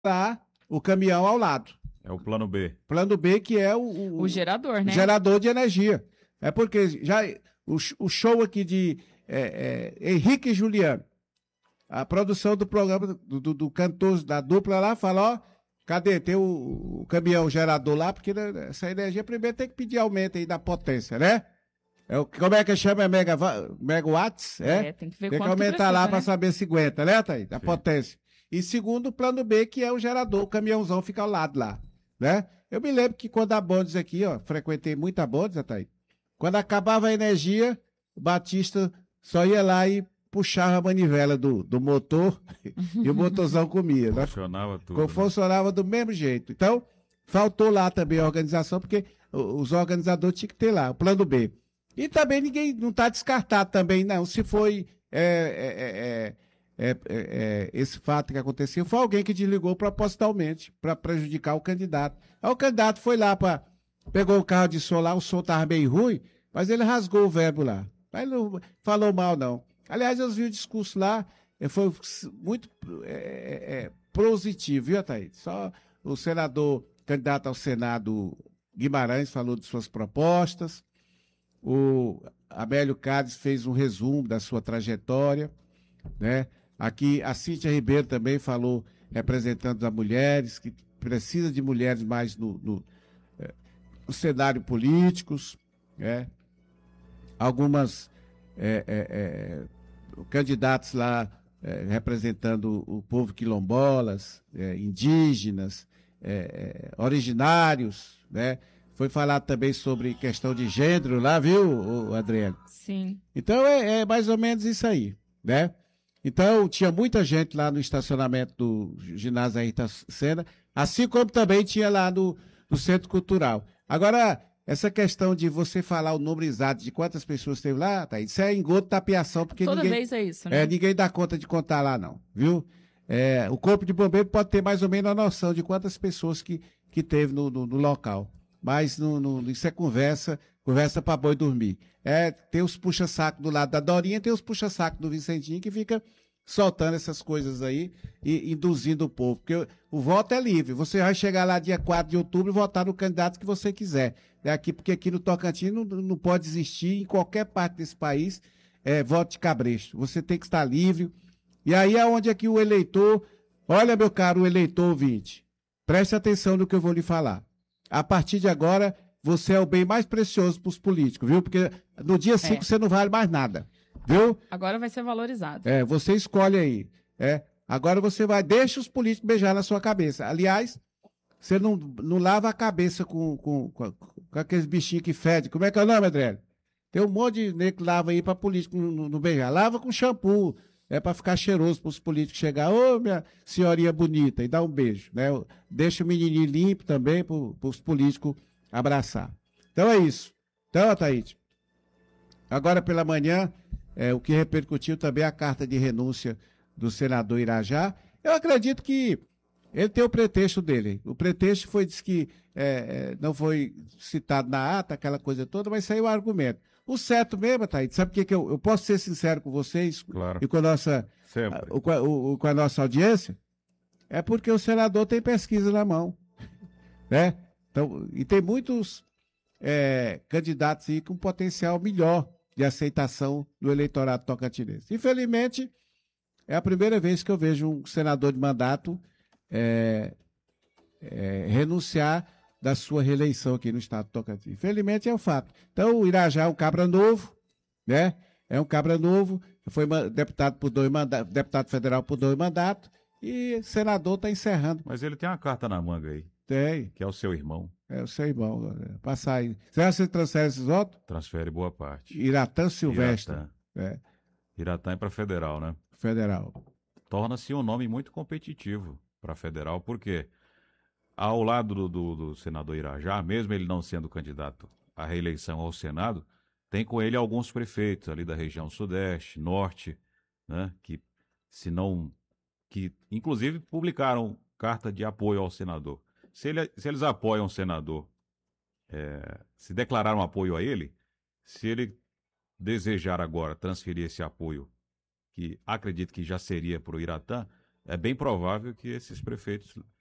lá o caminhão ao lado. É o plano B. Plano B, que é O gerador, né? Gerador de energia. É porque já o show aqui de Henrique e Juliano, a produção do programa do cantor da dupla lá, fala, ó, cadê? Tem o caminhão gerador lá, porque essa energia primeiro tem que pedir aumento aí da potência, né? Como é que chama? Megawatts? Tem que ver tem que quanto aumentar precisa, lá né? para saber se aguenta, né, Thaís? A potência. E segundo, o plano B, que é o gerador, o caminhãozão fica ao lado lá, né? Eu me lembro que quando a Bondes aqui, ó, frequentei muita Bondes, Thaís, quando acabava a energia, o Batista só ia lá e puxava a manivela do motor e o motorzão comia. Né? Funcionava tudo. Funcionava do mesmo jeito. Então, faltou lá também a organização, porque os organizadores tinham que ter lá, o plano B. E também ninguém não está descartado também, não. Se foi esse fato que aconteceu, foi alguém que desligou propositalmente para prejudicar o candidato. Aí o candidato foi lá, pegou o carro de som lá, o som estava meio ruim, mas ele rasgou o verbo lá. Mas não falou mal, não. Aliás, eu vi o discurso lá, foi muito positivo, viu, Thaís? Só o senador, candidato ao Senado, Guimarães, falou de suas propostas. O Abélio Cádiz fez um resumo da sua trajetória, né? Aqui a Cíntia Ribeiro também falou, representando as mulheres, que precisa de mulheres mais no cenário político, né? Algumas candidatos lá representando o povo quilombolas, indígenas, originários, né? Foi falado também sobre questão de gênero lá, viu, Adriano? Sim. Então é mais ou menos isso aí, né? Então tinha muita gente lá no estacionamento do ginásio Ayrton Senna, assim como também tinha lá no Centro Cultural. Agora, essa questão de você falar o número exato de quantas pessoas teve lá, tá? Isso é engodo, tapiação, porque Toda vez é isso, né? ninguém dá conta de contar lá, não, viu? O Corpo de Bombeiro pode ter mais ou menos a noção de quantas pessoas que teve no local. Mas isso é conversa para boi dormir. Tem os puxa-saco do lado da Dorinha, tem os puxa-saco do Vicentinho que fica soltando essas coisas aí e induzindo o povo. Porque o voto é livre. Você vai chegar lá dia 4 de outubro e votar no candidato que você quiser. Porque aqui no Tocantins não pode existir, em qualquer parte desse país, voto de cabresto. Você tem que estar livre. E aí é onde aqui o eleitor... Olha, meu caro eleitor ouvinte, preste atenção no que eu vou lhe falar. A partir de agora, você é o bem mais precioso para os políticos, viu? Porque no dia 5 você não vale mais nada, viu? Agora vai ser valorizado. Você escolhe aí. Agora você deixa os políticos beijar na sua cabeça. Aliás, você não lava a cabeça com aqueles bichinhos que fedem. Como é que é o nome, André? Tem um monte de nego que lava aí para político não beijar. Lava com shampoo. Para ficar cheiroso para os políticos chegar, ô minha senhorinha bonita, e dar um beijo, né? Deixa o menininho limpo também para os políticos abraçar. Então é isso. Então, Thaís, agora pela manhã, o que repercutiu também a carta de renúncia do senador Irajá. Eu acredito que ele tem o pretexto dele. O pretexto foi, diz que não foi citado na ata, aquela coisa toda, mas saiu o argumento. O certo mesmo, Thaís, sabe o que eu posso ser sincero com vocês? Claro. E com a nossa, com a nossa audiência? É porque o senador tem pesquisa na mão, né? Então, e tem muitos candidatos aí com potencial melhor de aceitação do eleitorado tocantinense. Infelizmente, é a primeira vez que eu vejo um senador de mandato renunciar da sua reeleição aqui no estado do Tocantins. Infelizmente é um fato. Então, o Irajá é um cabra novo, né? É um cabra novo, foi deputado federal por 2 mandatos e senador está encerrando. Mas ele tem uma carta na manga aí. Tem. Que é o seu irmão. É o seu irmão. Passar aí. Será que você transfere esses votos? Transfere boa parte. Iratã Silvestre. Iratã é para federal, né? Federal. Torna-se um nome muito competitivo para federal, porque ao lado do senador Irajá, mesmo ele não sendo candidato à reeleição ao Senado, tem com ele alguns prefeitos ali da região sudeste, norte, né, que inclusive publicaram carta de apoio ao senador. Se eles apoiam o senador, se declararam apoio a ele, se ele desejar agora transferir esse apoio, que acredito que já seria para o Iratã, é bem provável que esses prefeitos